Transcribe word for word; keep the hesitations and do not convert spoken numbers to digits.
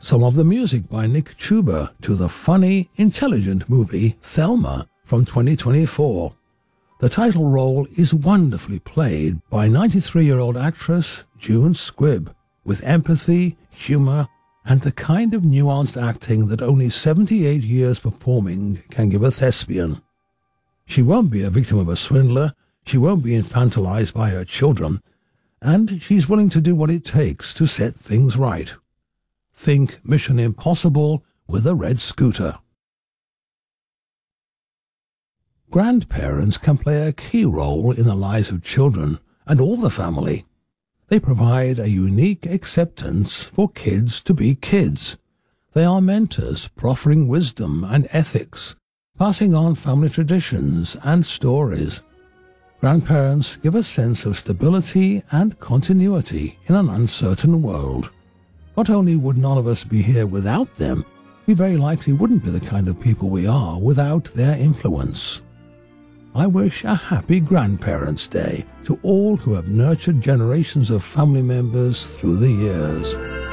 some of the music by Nick Chuba to the funny, intelligent movie Thelma from twenty twenty-four. The title role is wonderfully played by ninety-three-year-old actress June Squibb, with empathy, humor, and the kind of nuanced acting that only seventy-eight years performing can give a thespian. She won't be a victim of a swindler, she won't be infantilized by her children, and she's willing to do what it takes to set things right. Think Mission Impossible with a red scooter. Grandparents can play a key role in the lives of children and all the family. They provide a unique acceptance for kids to be kids. They are mentors proffering wisdom and ethics, passing on family traditions and stories. Grandparents give a sense of stability and continuity in an uncertain world. Not only would none of us be here without them, we very likely wouldn't be the kind of people we are without their influence. I wish a happy Grandparents' Day to all who have nurtured generations of family members through the years.